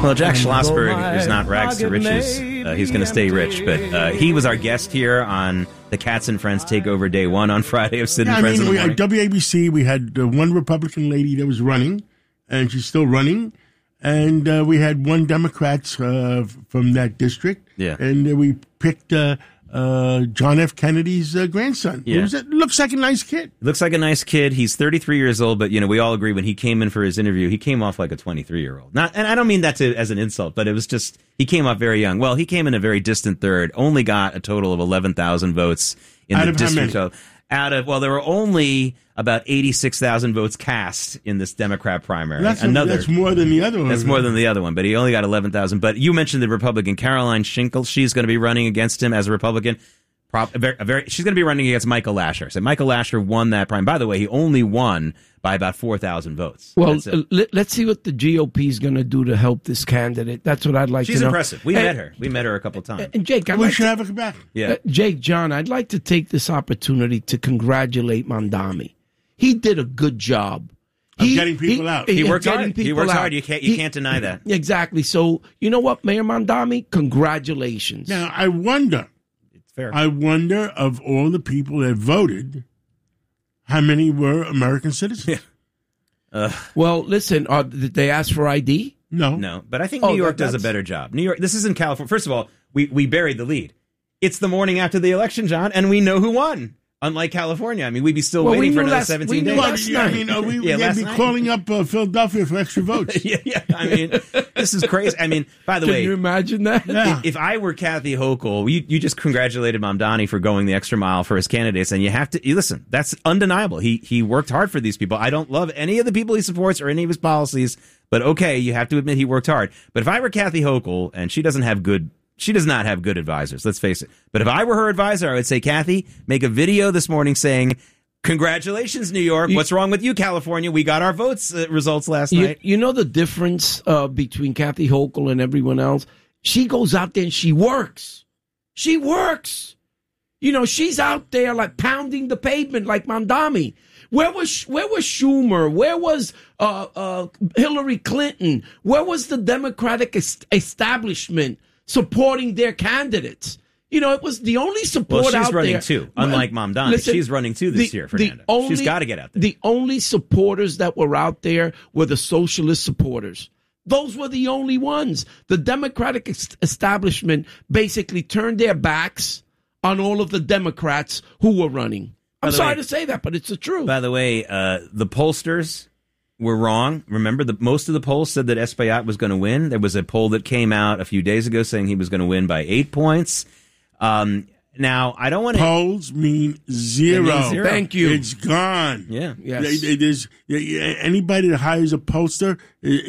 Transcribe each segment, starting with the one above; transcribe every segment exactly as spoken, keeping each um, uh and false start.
Well, Jack Schlossberg is not rags to riches. Uh, he's going to stay rich. But uh, he was our guest here on the Cats and Friends Takeover Day One on Friday of Sid and yeah, Friends I mean, in the we, Morning. at W A B C, we had uh, one Republican lady that was running, and she's still running. And uh, we had one Democrat uh, from that district. Yeah. And uh, we picked uh, uh, John F. Kennedy's uh, grandson. Yeah. It was, it looks like a nice kid. Looks like a nice kid. He's thirty-three years old, but, you know, we all agree when he came in for his interview, he came off like a twenty-three-year-old. Not, and I don't mean that to, as an insult, but it was just, he came off very young. Well, he came in a very distant third, only got a total of eleven thousand votes in Out the of how district. many? Of, out of, well, there were only about eighty-six thousand votes cast in this Democrat primary. That's, a, Another, that's more than the other one. That's more than the other one, but he only got eleven thousand. But you mentioned the Republican Caroline Schinkel. She's going to be running against him as a Republican. Prop, a very, a very, she's going to be running against Michael Lasher. So Michael Lasher won that prime. By the way, he only won by about four thousand votes. Well, uh, let, let's see what the G O P is going to do to help this candidate. That's what I'd like She's to know. impressive. We and, met her. We met her a couple times. And Jake, I'd we like should to, have her back. Yeah. Uh, Jake, John, I'd like to take this opportunity to congratulate Mondami. He did a good job. Of He, getting people he, out. He works getting hard. He people works out. hard. You can't. You He- can't deny that. Exactly. So, you know what, Mayor Mondami? Congratulations. Now, I wonder, It's fair. I wonder of all the people that voted, how many were American citizens? Uh, Well, listen, uh, did they ask for I D? No. no, but I think Oh, New York that- does a that's- better job. New York. This is in California. First of all, we we buried the lead. It's the morning after the election, John, and we know who won. Unlike California, I mean, we'd be still Well, we waiting for knew another last- seventeen we knew days. Well, last yeah, I night. mean, uh, we, Yeah, we'd last be night. calling up uh, Philadelphia for extra votes. yeah, yeah. I mean, this is crazy. I mean, by the Can way, you imagine that? Yeah. if I were Kathy Hochul, you, you just congratulated Mamdani for going the extra mile for his candidates, and you have to you listen. That's undeniable. He he worked hard for these people. I don't love any of the people he supports or any of his policies, but okay, you have to admit he worked hard. But if I were Kathy Hochul, and she doesn't have good, she does not have good advisors. Let's face it. But if I were her advisor, I would say, Kathy, make a video this morning saying, "Congratulations, New York. You- What's wrong with you, California? We got our votes uh, results last You, night." you know the difference uh, between Kathy Hochul and everyone else? She goes out there and she works. She works. You know, she's out there like pounding the pavement like Mondami. Where was where was Schumer? Where was uh, uh, Hillary Clinton? Where was the Democratic est- establishment supporting their candidates? You know, it was the only support Well, she's out running there. too, unlike Mamdani. Listen, She's running too this the- year, the Fernanda. only- She's got to get out there. The only supporters that were out there were the socialist supporters. Those were the only ones. The Democratic est- establishment basically turned their backs on all of the Democrats who were running. By I'm the sorry way- to say that, but it's the truth. By the way, uh, the pollsters were wrong. Remember, the most of the polls said that Espaillat was going to win. There was a poll that came out a few days ago saying he was going to win by eight points. Um, now, I don't want to... Polls mean zero. It means zero. Thank you. It's gone. Yeah. Yes. They- they- there's- yeah, yeah, anybody that hires a pollster is,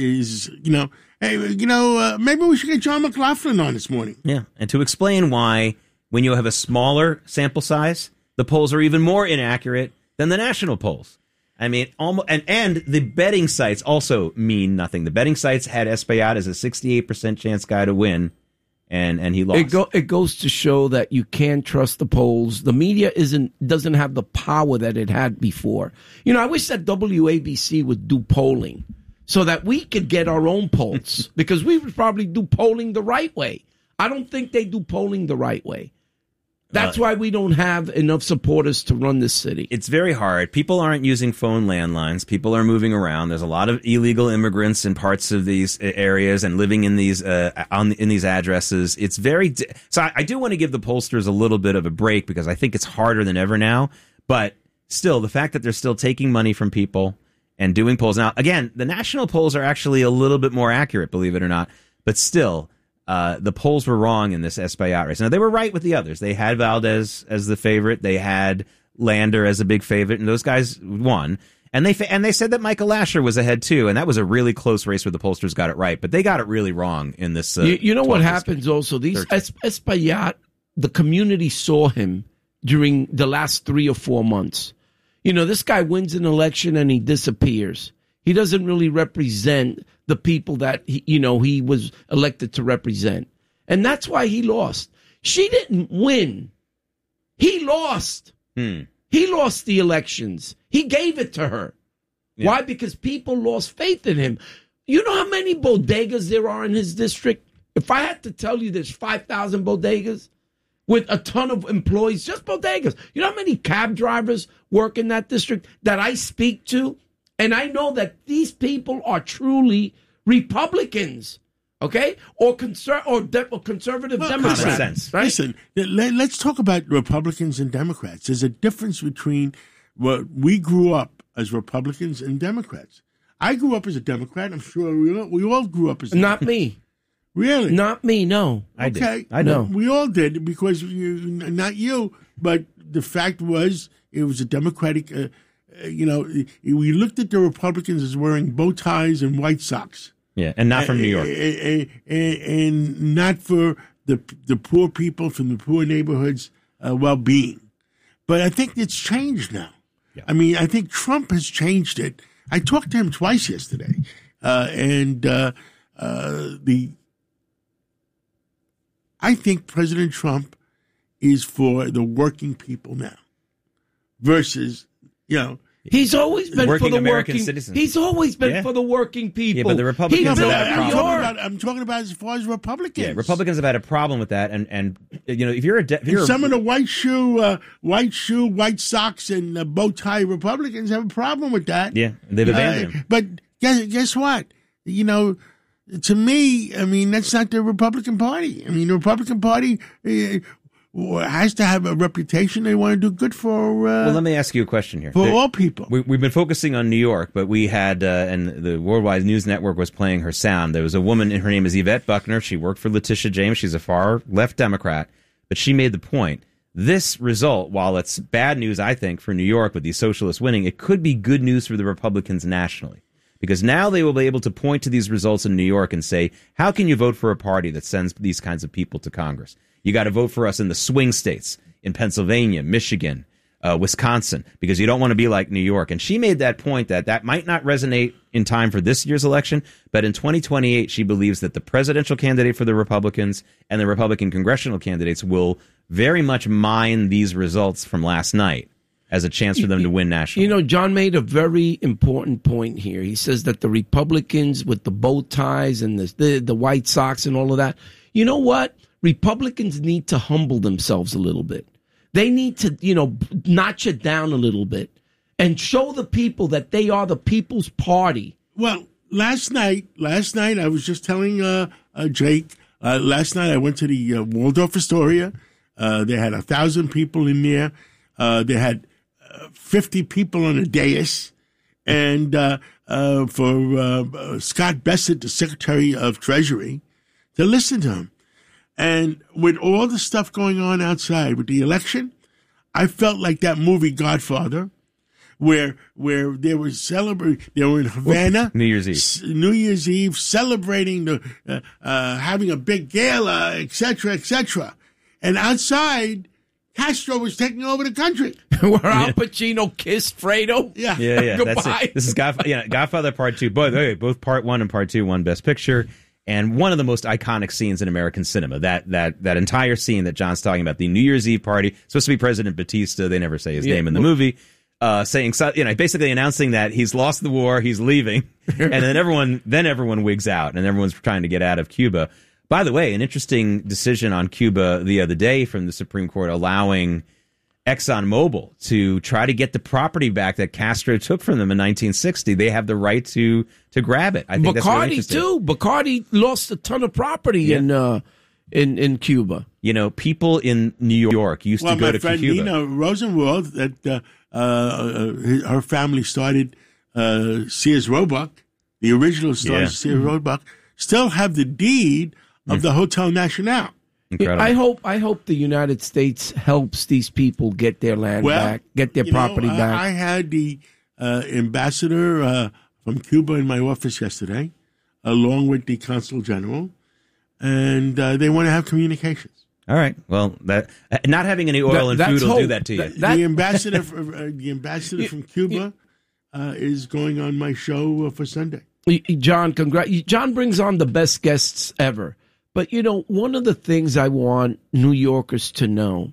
is you know, hey, you know, uh, maybe we should get John McLaughlin on this morning. Yeah, and to explain why, when you have a smaller sample size, the polls are even more inaccurate than the national polls. I mean, almost, and, and the betting sites also mean nothing. The betting sites had Espaillat as a sixty-eight percent chance guy to win, and, and he lost. It, go, it goes to show that you can't trust the polls. The media isn't doesn't have the power that it had before. You know, I wish that W A B C would do polling so that we could get our own polls because we would probably do polling the right way. I don't think they do polling the right way. That's Uh, why we don't have enough supporters to run this city. It's very hard. People aren't using phone landlines. People are moving around. There's a lot of illegal immigrants in parts of these areas and living in these uh, on in these addresses. It's very di- so. I, I do want to give the pollsters a little bit of a break because I think it's harder than ever now. But still, the fact that they're still taking money from people and doing polls now. Again, the national polls are actually a little bit more accurate, believe it or not. But still. Uh, the polls were wrong in this Espaillat race. Now, they were right with the others. They had Valdez as the favorite. They had Lander as a big favorite, and those guys won. And they fa- and they said that Michael Lasher was ahead, too, and that was a really close race where the pollsters got it right. But they got it really wrong in this uh, you, you know what twelfth happens district. also? These thirteen. es- Espaillat, the community saw him during the last three or four months. You know, this guy wins an election and he disappears. He doesn't really represent the people that, he, you know, he was elected to represent. And that's why he lost. She didn't win. He lost. Hmm. He lost the elections. He gave it to her. Yeah. Why? Because people lost faith in him. You know how many bodegas there are in his district? If I had to tell you there's five thousand bodegas with a ton of employees, just bodegas. You know how many cab drivers work in that district that I speak to? And I know that these people are truly Republicans, okay? Or, conser- or, de- or conservative well, Democrats. Common sense. Right? Listen, let, let's talk about Republicans and Democrats. There's a difference between what we grew up as Republicans and Democrats. I grew up as a Democrat. I'm sure we all, we all grew up as a Not me. Really? Not me, no. I okay. did. I know. We all did because you, not you, but the fact was it was a Democratic, uh, uh, you know, we looked at the Republicans as wearing bow ties and white socks. Yeah, and not from New York. And, and, and not for the the poor people from the poor neighborhoods' uh, well-being. But I think it's changed now. Yeah. I mean, I think Trump has changed it. I talked to him twice yesterday, uh, and uh, uh, the I think President Trump is for the working people now versus, you know. He's always been working for the American working citizens. He's always been Yeah. for the working people. Yeah, but the Republicans He have built had a New problem. I'm talking, York. about, I'm talking about as far as Republicans. Yeah, Republicans have had a problem with that, and and you know if you're a de- if And you're some a, of the white shoe, uh, white shoe, white socks, and uh, bow tie Republicans have a problem with that. yeah they've abandoned Uh, him. But guess, guess what? You know, to me, I mean, that's not the Republican Party. I mean, the Republican Party uh, has to have a reputation. They want to do good for uh, Well, let me ask you a question here. for There- all people. We, we've been focusing on New York, but we had, uh, and the Worldwide News Network was playing her sound. There was a woman, and her name is Yvette Buckner. She worked for Letitia James. She's a far left Democrat, but she made the point. This result, while it's bad news, I think, for New York with these socialists winning, it could be good news for the Republicans nationally. Because now they will be able to point to these results in New York and say, how can you vote for a party that sends these kinds of people to Congress? You got to vote for us in the swing states, in Pennsylvania, Michigan, uh, Wisconsin, because you don't want to be like New York. And she made that point that that might not resonate in time for this year's election, but in twenty twenty-eight, she believes that the presidential candidate for the Republicans and the Republican congressional candidates will very much mine these results from last night as a chance for them to win nationally. You know, John made a very important point here. He says that the Republicans with the bow ties and the, the the White Sox and all of that, you know what? Republicans need to humble themselves a little bit. They need to, you know, notch it down a little bit and show the people that they are the people's party. Well, last night, last night I was just telling uh, uh, Jake. Uh, last night I went to the uh, Waldorf Astoria. Uh, they had a thousand people in there. Uh, they had uh, fifty people on a dais, and uh, uh, for uh, uh, Scott Bessent, the Secretary of Treasury, to listen to him. And with all the stuff going on outside with the election, I felt like that movie Godfather, where where they were celebrating, they were in Havana, New Year's Eve, s- New Year's Eve, celebrating the uh, uh, having a big gala, et cetera, et cetera. And outside, Castro was taking over the country. Where Al Pacino kissed Fredo. Yeah, Yeah, yeah, that's Goodbye. it. This is Godfather, yeah, Godfather Part Two. Both, okay, both Part One and Part Two won Best Picture, and one of the most iconic scenes in American cinema. That that that entire scene that John's talking about, the New Year's Eve party, supposed to be President Batista. They never say his Yeah, name in the well- movie. Uh, saying, so- you know, basically announcing that he's lost the war, he's leaving, and then everyone, then everyone wigs out, and everyone's trying to get out of Cuba. By the way, an interesting decision on Cuba the other day from the Supreme Court allowing ExxonMobil to try to get the property back that Castro took from them in nineteen sixty. They have the right to to grab it. I think that's really Bacardi interesting. too. Bacardi lost a ton of property Yeah. in uh, in in Cuba. You know, people in New York used Well, to go my to friend Cuba. Nina Rosenwald, that uh, uh, his- her family started uh, Sears Roebuck, the original stars Yeah. of Sears Roebuck, still have the deed of the Hotel National. Incredible. I hope I hope the United States helps these people get their land Well, back, get their you know, property I- back. I had the uh, ambassador uh, from Cuba in my office yesterday, along with the consul general, and uh, they want to have communications. All right. Well, that uh, not having any oil That- and that's food will do hope. that to you. That- that- the ambassador, for, uh, the ambassador from Cuba, uh, is going on my show uh, for Sunday. John, congrat- John brings on the best guests ever. But, you know, one of the things I want New Yorkers to know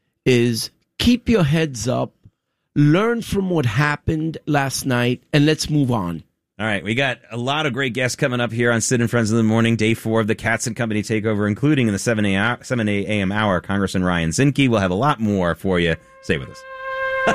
is keep your heads up, learn from what happened last night, and let's move on. All right, we got a lot of great guests coming up here on Sid and Friends in the Morning, day four of the Cats and Company takeover, including in the seven a.m. hour, Congressman Ryan Zinke. We'll have a lot more for you. Stay with us.